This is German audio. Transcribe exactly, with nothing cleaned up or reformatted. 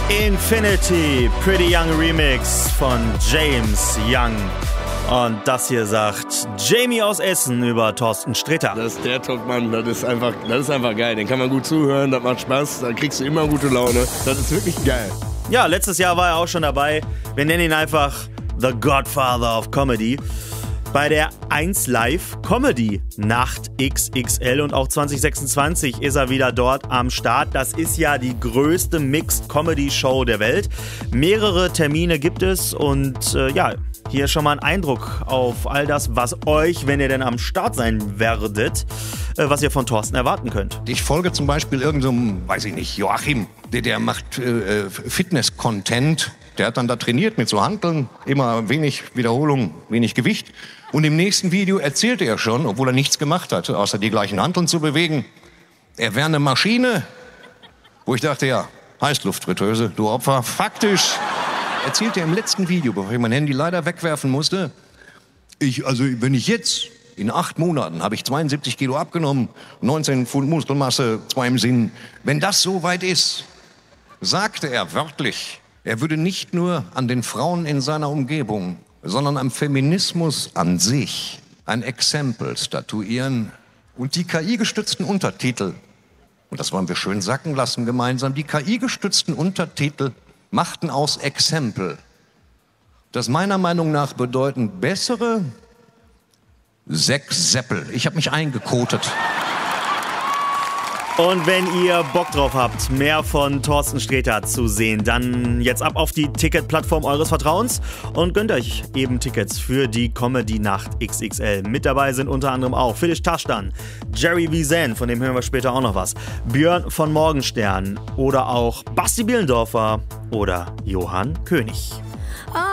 Infinity, Pretty Young Remix von James Young. Und das hier sagt Jamie aus Essen über Thorsten Sträter. Das ist der Top-Mann, das ist einfach, das ist einfach geil. Den kann man gut zuhören, das macht Spaß, da kriegst du immer gute Laune. Das ist wirklich geil. Ja, letztes Jahr war er auch schon dabei. Wir nennen ihn einfach The Godfather of Comedy. Bei der eins Live Comedy Nacht X X L und auch zwanzig sechsundzwanzig ist er wieder dort am Start. Das ist ja die größte Mixed Comedy Show der Welt. Mehrere Termine gibt es und äh, ja, hier schon mal ein Eindruck auf all das, was euch, wenn ihr denn am Start sein werdet, äh, was ihr von Thorsten erwarten könnt. Ich folge zum Beispiel irgendeinem, weiß ich nicht, Joachim, der, der macht äh, Fitness-Content. Der hat dann da trainiert mit so Hanteln, immer wenig Wiederholung, wenig Gewicht. Und im nächsten Video erzählte er schon, obwohl er nichts gemacht hat, außer die gleichen Hanteln zu bewegen, er wäre eine Maschine. Wo ich dachte, ja, Heißluftfritteuse, du Opfer. Faktisch erzählte er im letzten Video, bevor ich mein Handy leider wegwerfen musste, ich, also wenn ich jetzt, in acht Monaten habe ich zweiundsiebzig Kilo abgenommen, neunzehn Pfund Muskelmasse, zwei im Sinn. Wenn das so weit ist, sagte er wörtlich, er würde nicht nur an den Frauen in seiner Umgebung, sondern am Feminismus an sich ein Exempel statuieren. Und die K I-gestützten Untertitel, und das wollen wir schön sacken lassen gemeinsam, die K I-gestützten Untertitel machten aus Exempel, das meiner Meinung nach bedeuten bessere sechs Seppel. Ich habe mich eingekotet. Und wenn ihr Bock drauf habt, mehr von Thorsten Sträter zu sehen, dann jetzt ab auf die Ticketplattform eures Vertrauens und gönnt euch eben Tickets für die Comedy-Nacht X X L. Mit dabei sind unter anderem auch Felix Taschdan, Jerry Wiesen, von dem hören wir später auch noch was, Björn von Morgenstern oder auch Basti Bielendorfer oder Johann König.